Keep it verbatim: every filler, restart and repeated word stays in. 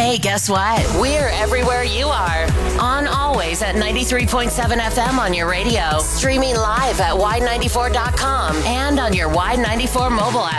Hey, guess what? We're everywhere you are. On always at ninety-three point seven F M on your radio. Streaming live at Y ninety-four dot com and on your Y ninety-four mobile app.